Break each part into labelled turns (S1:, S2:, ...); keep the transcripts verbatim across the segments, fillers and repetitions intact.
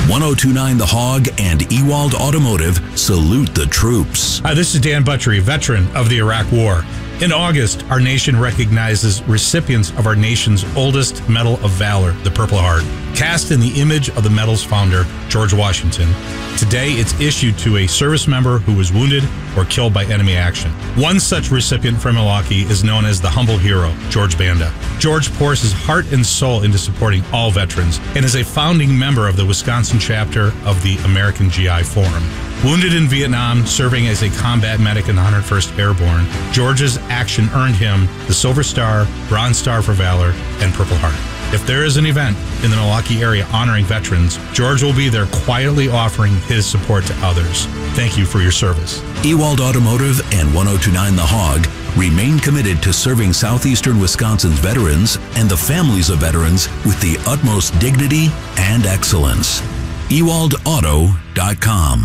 S1: one oh two point nine The Hog and Ewald Automotive salute the troops.
S2: Hi, this is Dan Buttrey, veteran of the Iraq War. In August, our nation recognizes recipients of our nation's oldest Medal of Valor, the Purple Heart. Cast in the image of the medal's founder, George Washington, today it's issued to a service member who was wounded or killed by enemy action. One such recipient from Milwaukee is known as the humble hero, George Banda. George pours his heart and soul into supporting all veterans and is a founding member of the Wisconsin chapter of the American G I Forum. Wounded in Vietnam, serving as a combat medic in the one hundred first Airborne, George's action earned him the Silver Star, Bronze Star for Valor, and Purple Heart. If there is an event in the Milwaukee area honoring veterans, George will be there quietly offering his support to others. Thank you for your service.
S1: Ewald Automotive and one oh two point nine The Hog remain committed to serving southeastern Wisconsin's veterans and the families of veterans with the utmost dignity and excellence. Ewald Auto dot com.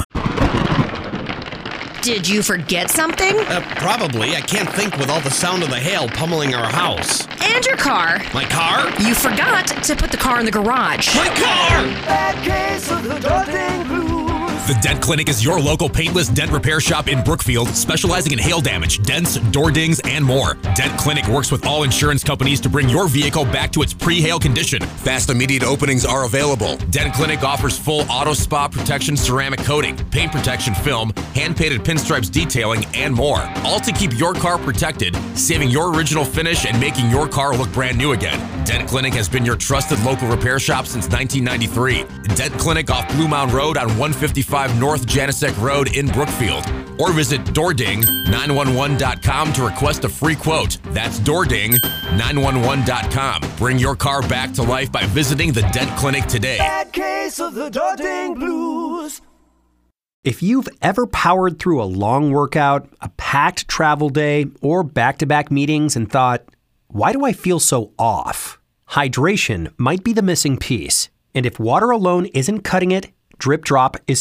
S3: Did you forget something?
S4: Uh, probably. I can't think with all the sound of the hail pummeling our house.
S3: And your car.
S4: My car?
S3: You forgot to put the car in the garage.
S4: My car!
S5: Bad case of the Dording Blues.
S6: The Dent Clinic is your local paintless dent repair shop in Brookfield, specializing in hail damage, dents, door dings, and more. Dent Clinic works with all insurance companies to bring your vehicle back to its pre-hail condition. Fast, immediate openings are available. Dent Clinic offers full auto spa protection ceramic coating, paint protection film, hand-painted pinstripes detailing, and more. All to keep your car protected, saving your original finish and making your car look brand new again. Dent Clinic has been your trusted local repair shop since nineteen ninety-three. Dent Clinic off Blue Mound Road on one fifty-five North Janicek Road in Brookfield. Or visit door ding nine one one dot com to request a free quote. That's door ding nine one one dot com. Bring your car back to life by visiting the Dent Clinic today.
S5: Bad case of the Dording Blues.
S7: If you've ever powered through a long workout, a packed travel day, or back-to-back meetings and thought, why do I feel so off? Hydration might be the missing piece. And if water alone isn't cutting it, Drip Drop is